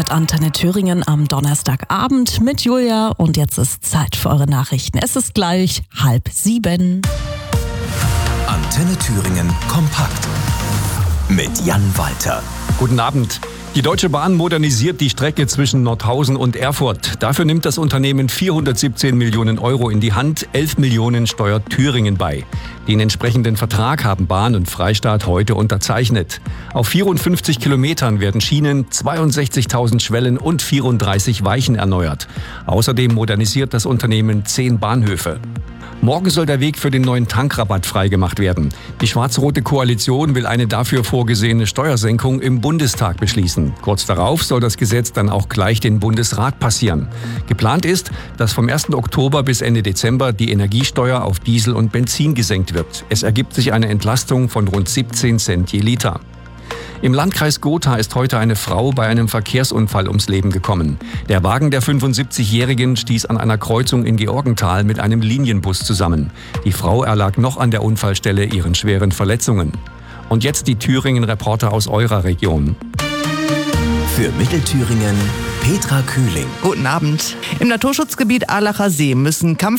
hört Antenne Thüringen am Donnerstagabend mit Julia und jetzt ist Zeit für eure Nachrichten. Es ist gleich 6:30. Antenne Thüringen kompakt mit Jan Walter. Guten Abend. Die Deutsche Bahn modernisiert die Strecke zwischen Nordhausen und Erfurt. Dafür nimmt das Unternehmen 417 Millionen Euro in die Hand, 11 Millionen steuert Thüringen bei. Den entsprechenden Vertrag haben Bahn und Freistaat heute unterzeichnet. Auf 54 Kilometern werden Schienen, 62.000 Schwellen und 34 Weichen erneuert. Außerdem modernisiert das Unternehmen 10 Bahnhöfe. Morgen soll der Weg für den neuen Tankrabatt freigemacht werden. Die schwarz-rote Koalition will eine dafür vorgesehene Steuersenkung im Bundestag beschließen. Kurz darauf soll das Gesetz dann auch gleich den Bundesrat passieren. Geplant ist, dass vom 1. Oktober bis Ende Dezember die Energiesteuer auf Diesel und Benzin gesenkt wird. Es ergibt sich eine Entlastung von rund 17 Cent je Liter. Im Landkreis Gotha ist heute eine Frau bei einem Verkehrsunfall ums Leben gekommen. Der Wagen der 75-Jährigen stieß an einer Kreuzung in Georgenthal mit einem Linienbus zusammen. Die Frau erlag noch an der Unfallstelle ihren schweren Verletzungen. Und jetzt die Thüringen-Reporter aus eurer Region. Für Mittelthüringen Petra Kühling. Guten Abend. Im Naturschutzgebiet Aalacher See müssen